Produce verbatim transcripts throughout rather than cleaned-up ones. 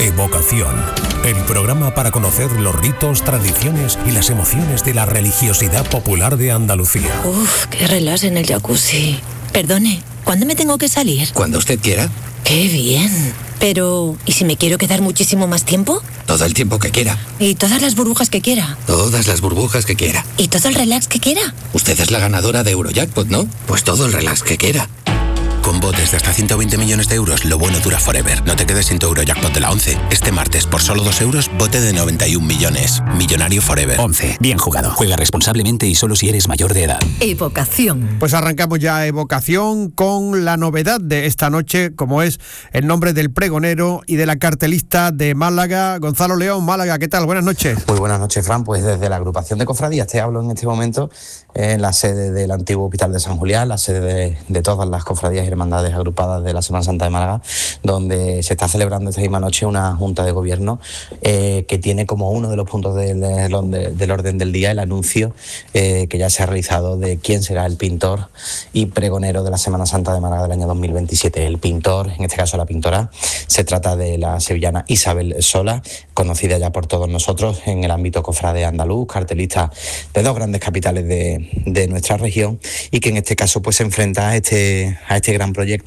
Evocación, el programa para conocer los ritos, tradiciones y las emociones de la religiosidad popular de Andalucía. Uf, qué relax en el jacuzzi. Perdone, ¿cuándo me tengo que salir? Cuando usted quiera. ¡Qué bien! Pero, ¿y si me quiero quedar muchísimo más tiempo? Todo el tiempo que quiera. ¿Y todas las burbujas que quiera? Todas las burbujas que quiera. ¿Y todo el relax que quiera? Usted es la ganadora de Eurojackpot, ¿no? Pues todo el relax que quiera. Con botes de hasta ciento veinte millones de euros, lo bueno dura forever. No te quedes sin tu Eurojackpot de la once. Este martes, por solo dos euros, bote de noventa y un millones. Millonario forever. once. Bien jugado. Juega responsablemente y solo si eres mayor de edad. Evocación. Pues arrancamos ya Evocación con la novedad de esta noche, como es el nombre del pregonero y de la cartelista de Málaga, Gonzalo León. Málaga, ¿qué tal? Buenas noches. Muy buenas noches, Fran. Pues desde la agrupación de cofradías te hablo en este momento en la sede del antiguo Hospital de San Julián, la sede de, de todas las cofradías y hermandades agrupadas de la Semana Santa de Málaga, donde se está celebrando esta misma noche una junta de gobierno eh, que tiene como uno de los puntos del, del, del orden del día el anuncio eh, que ya se ha realizado de quién será el pintor y pregonero de la Semana Santa de Málaga del año dos mil veintisiete. El pintor, en este caso la pintora, se trata de la sevillana Isabel Sola, conocida ya por todos nosotros en el ámbito cofrade andaluz, cartelista de dos grandes capitales de, de nuestra región, y que en este caso pues se enfrenta a este, a este gran proyecto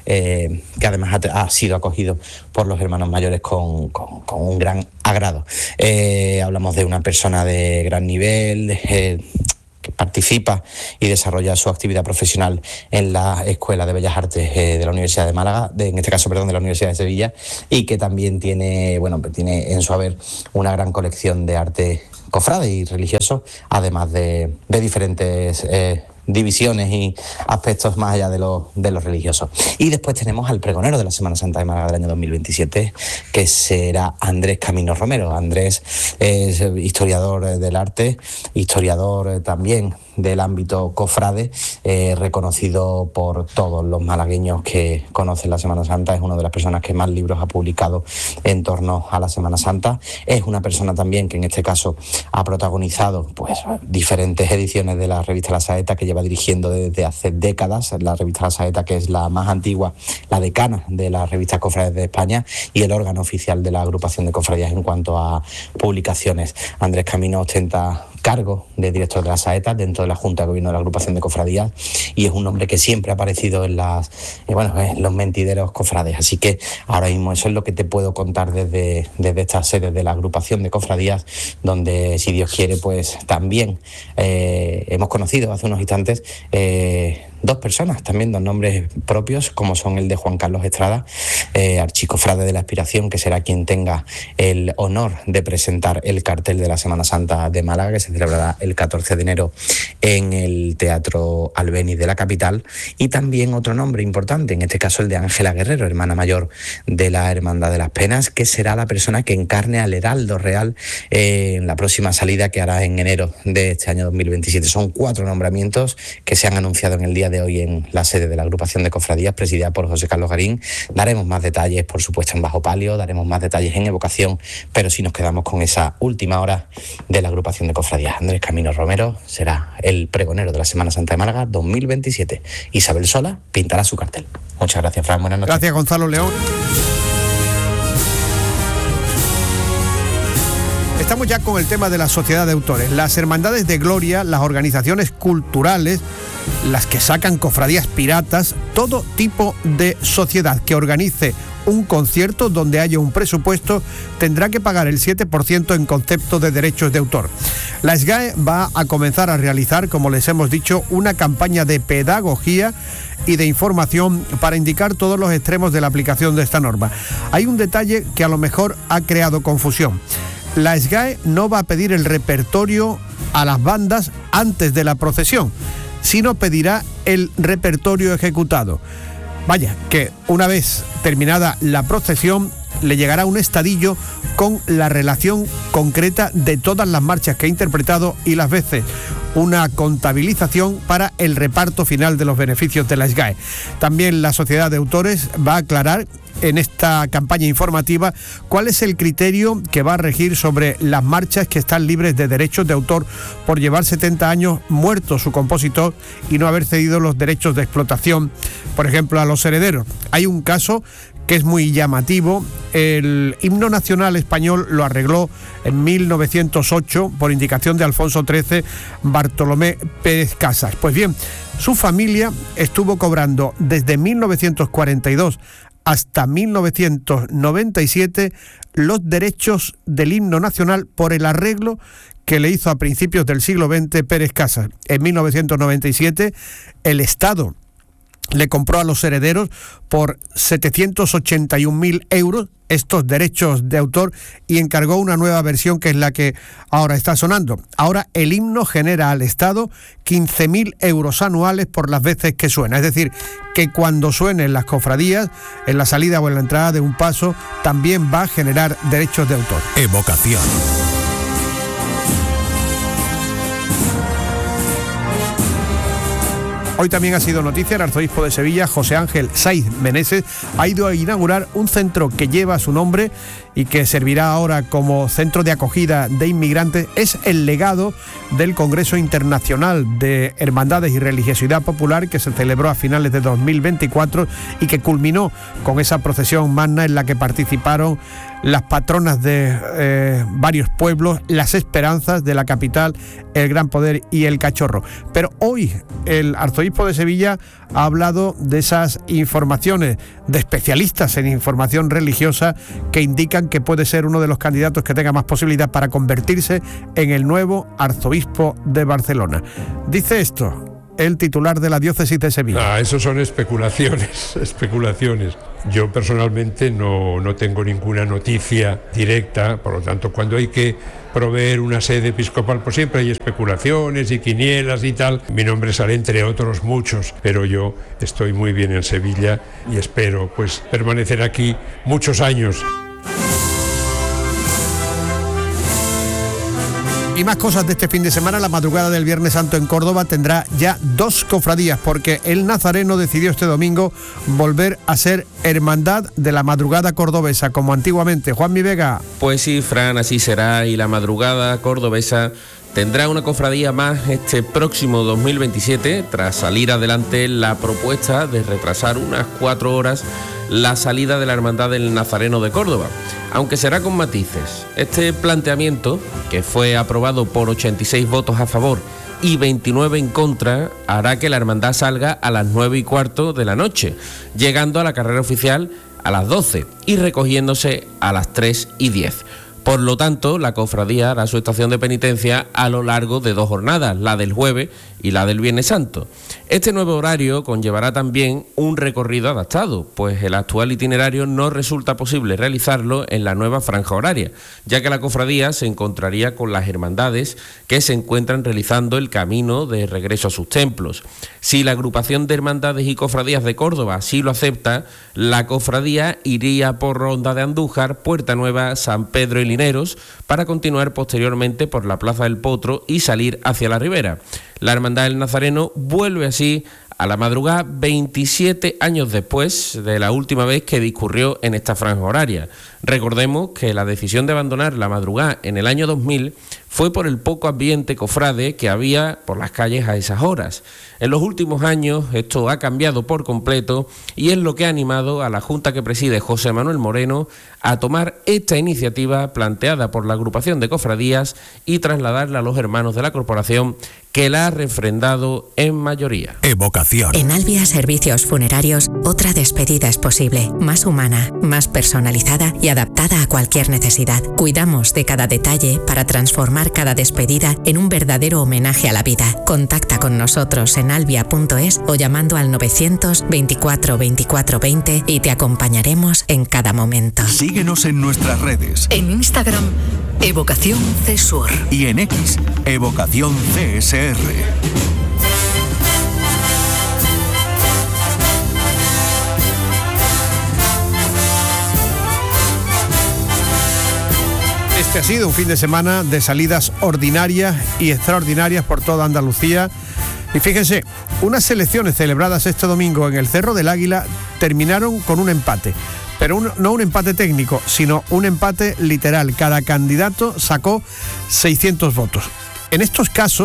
eh, que además ha, ha sido acogido por los hermanos mayores con, con, con un gran agrado. Eh, hablamos de una persona de gran nivel, eh, que participa y desarrolla su actividad profesional en la Escuela de Bellas Artes eh, de la Universidad de Málaga, de, en este caso, perdón, de la Universidad de Sevilla, y que también tiene, bueno, tiene en su haber una gran colección de arte cofrade y religioso, además de, de diferentes eh, divisiones y aspectos más allá de lo, de lo religioso. Y después tenemos al pregonero de la Semana Santa de Málaga del año dos mil veintisiete, que será Andrés Camino Romero. Andrés es historiador del arte, historiador también del ámbito cofrade, eh, reconocido por todos los malagueños que conocen la Semana Santa. Es una de las personas que más libros ha publicado en torno a la Semana Santa. Es una persona también que en este caso ha protagonizado pues diferentes ediciones de la revista La Saeta, que lleva dirigiendo desde hace décadas. La revista La Saeta, que es la más antigua, la decana de las revistas cofrades de España y el órgano oficial de la agrupación de cofradías en cuanto a publicaciones. Andrés Camino ostenta cargo de director de La Saeta dentro de la Junta de Gobierno de la agrupación de cofradías, y es un nombre que siempre ha aparecido en las eh, bueno en los mentideros cofrades. Así que ahora mismo eso es lo que te puedo contar desde, desde esta sede de la agrupación de cofradías, donde, si Dios quiere, pues también eh, hemos conocido hace unos instantes eh, dos personas, también dos nombres propios, como son el de Juan Carlos Estrada, eh, archicofrade de la Aspiración, que será quien tenga el honor de presentar el cartel de la Semana Santa de Málaga, que se celebrará el catorce de enero en el Teatro Albéniz de la capital. Y también otro nombre importante, en este caso el de Ángela Guerrero, hermana mayor de la Hermandad de las Penas, que será la persona que encarne al Heraldo Real eh, en la próxima salida que hará en enero de este año dos mil veintisiete. Son cuatro nombramientos que se han anunciado en el día de hoy en la sede de la agrupación de cofradías, presidida por José Carlos Garín. Daremos más detalles, por supuesto, en Bajo Palio, daremos más detalles en Evocación, pero sí nos quedamos con esa última hora de la agrupación de cofradías. Andrés Camino Romero será el pregonero de la Semana Santa de Málaga dos mil veintisiete. Isabel Sola pintará su cartel. Muchas gracias, Fran. Buenas noches. Gracias, Gonzalo León. Estamos ya con el tema de la sociedad de autores. Las hermandades de gloria, las organizaciones culturales, las que sacan cofradías piratas, todo tipo de sociedad que organice un concierto donde haya un presupuesto tendrá que pagar el siete por ciento en concepto de derechos de autor. La S G A E va a comenzar a realizar, como les hemos dicho, una campaña de pedagogía y de información para indicar todos los extremos de la aplicación de esta norma. Hay un detalle que a lo mejor ha creado confusión. La S G A E no va a pedir el repertorio a las bandas antes de la procesión, sino pedirá el repertorio ejecutado. Vaya, que una vez terminada la procesión le llegará un estadillo con la relación concreta de todas las marchas que ha interpretado y las veces una contabilización para el reparto final de los beneficios de la S G A E. También la Sociedad de Autores va a aclarar en esta campaña informativa cuál es el criterio que va a regir sobre las marchas que están libres de derechos de autor por llevar setenta años muerto su compositor y no haber cedido los derechos de explotación, por ejemplo, a los herederos. Hay un caso que es muy llamativo. El himno nacional español lo arregló en mil novecientos ocho por indicación de Alfonso trece Bartolomé Pérez Casas. Pues bien, su familia estuvo cobrando desde mil novecientos cuarenta y dos hasta mil novecientos noventa y siete los derechos del himno nacional por el arreglo que le hizo a principios del siglo veinte Pérez Casas. En mil novecientos noventa y siete el Estado le compró a los herederos por setecientos ochenta y un mil euros estos derechos de autor y encargó una nueva versión que es la que ahora está sonando. Ahora el himno genera al Estado quince mil euros anuales por las veces que suena. Es decir, que cuando suene en las cofradías, en la salida o en la entrada de un paso, también va a generar derechos de autor. Evocación. Hoy también ha sido noticia, el arzobispo de Sevilla, José Ángel Saiz Meneses, ha ido a inaugurar un centro que lleva su nombre y que servirá ahora como centro de acogida de inmigrantes. Es el legado del Congreso Internacional de Hermandades y Religiosidad Popular que se celebró a finales de dos mil veinticuatro y que culminó con esa procesión magna en la que participaron las patronas de eh, varios pueblos, las esperanzas de la capital, el Gran Poder y el Cachorro. Pero hoy el arzobispo de Sevilla ha hablado de esas informaciones de especialistas en información religiosa que indican que puede ser uno de los candidatos que tenga más posibilidad para convertirse en el nuevo arzobispo de Barcelona. Dice esto el titular de la diócesis de Sevilla. Ah, eso son especulaciones, especulaciones. Yo personalmente no, no tengo ninguna noticia directa, por lo tanto, cuando hay que proveer una sede episcopal, pues siempre hay especulaciones y quinielas y tal. Mi nombre sale entre otros muchos, pero yo estoy muy bien en Sevilla y espero pues permanecer aquí muchos años. Y más cosas de este fin de semana. La madrugada del Viernes Santo en Córdoba tendrá ya dos cofradías porque el Nazareno decidió este domingo volver a ser hermandad de la madrugada cordobesa como antiguamente. Juanmi Vega. Pues sí, Fran, así será, y la madrugada cordobesa tendrá una cofradía más este próximo dos mil veintisiete tras salir adelante la propuesta de retrasar unas cuatro horas la salida de la Hermandad del Nazareno de Córdoba, aunque será con matices. Este planteamiento, que fue aprobado por ochenta y seis votos a favor y veintinueve en contra, hará que la hermandad salga a las nueve y cuarto de la noche, llegando a la carrera oficial a las doce y recogiéndose a las tres y diez. Por lo tanto, la cofradía hará su estación de penitencia a lo largo de dos jornadas, la del jueves y la del Viernes Santo. Este nuevo horario conllevará también un recorrido adaptado, pues el actual itinerario no resulta posible realizarlo en la nueva franja horaria, ya que la cofradía se encontraría con las hermandades que se encuentran realizando el camino de regreso a sus templos. Si la agrupación de hermandades y cofradías de Córdoba así lo acepta, la cofradía iría por Ronda de Andújar, Puerta Nueva, San Pedro y Lineros, para continuar posteriormente por la Plaza del Potro y salir hacia la Ribera. La Hermandad del Nazareno vuelve así a la madrugada veintisiete años después de la última vez que discurrió en esta franja horaria. Recordemos que la decisión de abandonar la madrugada en el año dos mil fue por el poco ambiente cofrade que había por las calles a esas horas. En los últimos años esto ha cambiado por completo y es lo que ha animado a la Junta que preside José Manuel Moreno a tomar esta iniciativa planteada por la agrupación de cofradías y trasladarla a los hermanos de la corporación, que la ha refrendado en mayoría. Evocación. En Albia Servicios Funerarios, otra despedida es posible, más humana, más personalizada y adaptada a cualquier necesidad. Cuidamos de cada detalle para transformar cada despedida en un verdadero homenaje a la vida. Contacta con nosotros en albia punto es o llamando al novecientos veinticuatro veinticuatro veinte y te acompañaremos en cada momento. Síguenos en nuestras redes. En Instagram, Evocación Cesur. Y en X, Evocación C S R. Este ha sido un fin de semana de salidas ordinarias y extraordinarias por toda Andalucía. Y fíjense, unas elecciones celebradas este domingo en el Cerro del Águila terminaron con un empate. Pero un, no un empate técnico, sino un empate literal. Cada candidato sacó seiscientos votos. En estos casos,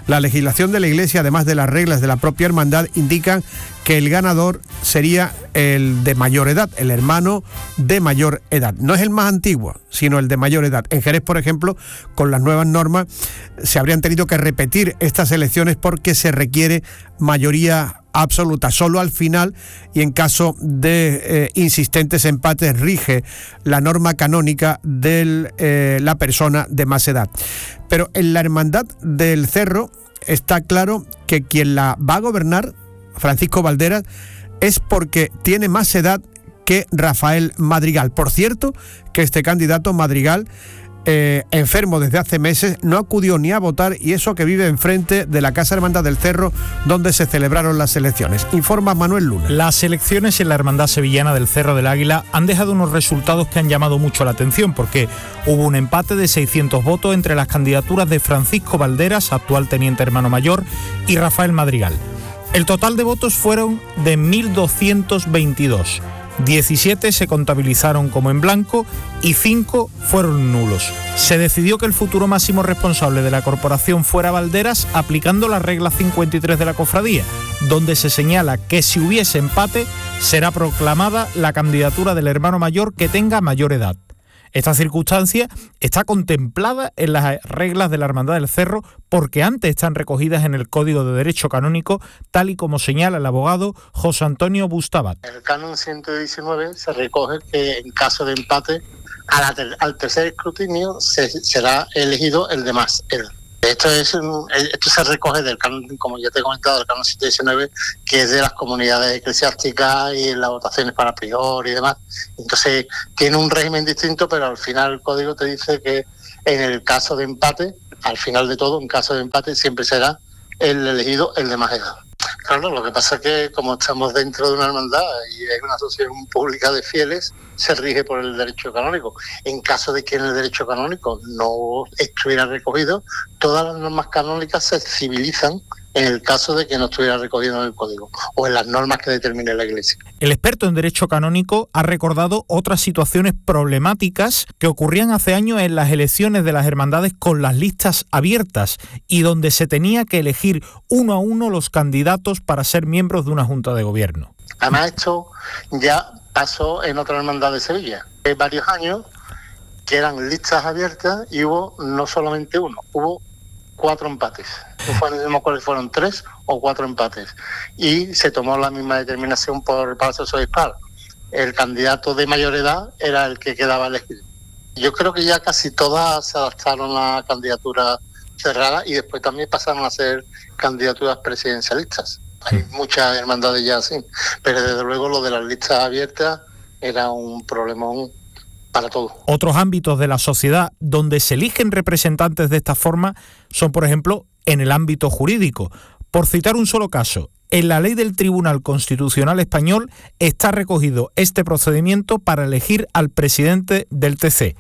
La legislación de la Iglesia, además de las reglas de la propia hermandad, indican que el ganador sería el de mayor edad, el hermano de mayor edad. No es el más antiguo, sino el de mayor edad. En Jerez, por ejemplo, con las nuevas normas, se habrían tenido que repetir estas elecciones porque se requiere mayoría absoluta. Solo al final y en caso de eh, insistentes empates rige la norma canónica de eh, la persona de más edad. Pero en la Hermandad del Cerro está claro que quien la va a gobernar, Francisco Valderas, es porque tiene más edad que Rafael Madrigal. Por cierto, que este candidato Madrigal, eh, enfermo desde hace meses, no acudió ni a votar, y eso que vive enfrente de la Casa Hermandad del Cerro, donde se celebraron las elecciones. Informa Manuel Luna. Las elecciones en la Hermandad Sevillana del Cerro del Águila han dejado unos resultados que han llamado mucho la atención, porque hubo un empate de seiscientos votos entre las candidaturas de Francisco Valderas, actual teniente hermano mayor, y Rafael Madrigal. El total de votos fueron de mil doscientos veintidós. diecisiete se contabilizaron como en blanco y cinco fueron nulos. Se decidió que el futuro máximo responsable de la corporación fuera Valderas, aplicando la regla cincuenta y tres de la cofradía, donde se señala que si hubiese empate será proclamada la candidatura del hermano mayor que tenga mayor edad. Esta circunstancia está contemplada en las reglas de la Hermandad del Cerro porque antes están recogidas en el Código de Derecho Canónico, tal y como señala el abogado José Antonio Bustabat. En el canon ciento diecinueve se recoge que en caso de empate a la ter- al tercer escrutinio se, será elegido el de más edad. Esto es esto se recoge del canon, como ya te he comentado, del canon ciento diecinueve, que es de las comunidades eclesiásticas y en las votaciones para prior y demás. Entonces tiene un régimen distinto, pero al final el código te dice que en el caso de empate, al final de todo, en caso de empate siempre será el elegido el de más edad. Claro, lo que pasa es que como estamos dentro de una hermandad y es una asociación pública de fieles, se rige por el derecho canónico. En caso de que en el derecho canónico no estuviera recogido, todas las normas canónicas se civilizan en el caso de que no estuviera recogido en el código o en las normas que determine la Iglesia. El experto en derecho canónico ha recordado otras situaciones problemáticas que ocurrían hace años en las elecciones de las hermandades con las listas abiertas y donde se tenía que elegir uno a uno los candidatos para ser miembros de una junta de gobierno. Además, esto ya pasó en otra hermandad de Sevilla. Hay varios años que eran listas abiertas y hubo no solamente uno, hubo cuatro empates. No me acuerdo si fueron tres o cuatro empates. Y se tomó la misma determinación por el Palacio Obispal. El candidato de mayor edad era el que quedaba elegido. Yo creo que ya casi todas se adaptaron a la candidatura cerrada y después también pasaron a ser candidaturas presidencialistas. Hay muchas hermandades ya así, pero desde luego lo de las listas abiertas era un problemón para todos. Otros ámbitos de la sociedad donde se eligen representantes de esta forma son, por ejemplo, en el ámbito jurídico. Por citar un solo caso, en la ley del Tribunal Constitucional Español está recogido este procedimiento para elegir al presidente del T C.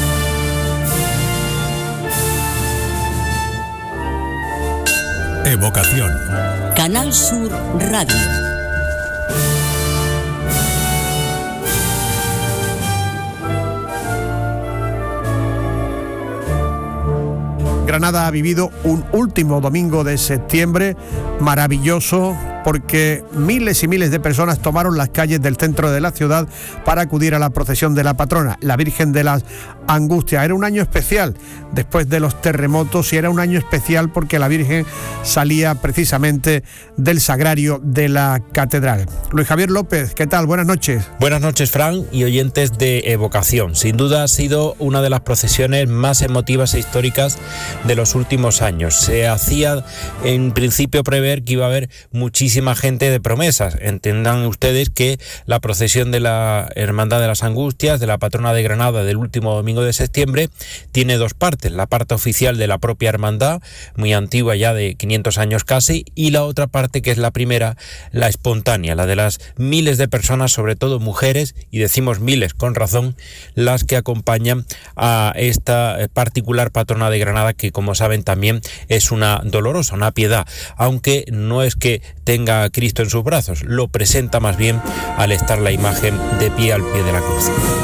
Evocación. Canal Sur Radio. Granada ha vivido un último domingo de septiembre maravilloso porque miles y miles de personas tomaron las calles del centro de la ciudad para acudir a la procesión de la patrona, la Virgen de las Angustias. Era un año especial después de los terremotos y era un año especial porque la Virgen salía precisamente del sagrario de la catedral. Luis Javier López, ¿qué tal? Buenas noches. Buenas noches, Fran, y oyentes de Evocación. Sin duda ha sido una de las procesiones más emotivas e históricas de los últimos años. Se hacía en principio prever que iba a haber muchísima gente de promesas. Entiendan ustedes que la procesión de la Hermandad de las Angustias, de la patrona de Granada del último domingo de septiembre, tiene dos partes. La parte oficial de la propia hermandad, muy antigua ya de quinientos años casi, y la otra parte que es la primera, la espontánea, la de las miles de personas, sobre todo mujeres, y decimos miles con razón, las que acompañan a esta particular patrona de Granada que, como saben, también es una dolorosa, una piedad, aunque no es que tenga a Cristo en sus brazos, lo presenta más bien al estar la imagen de pie al pie de la cruz.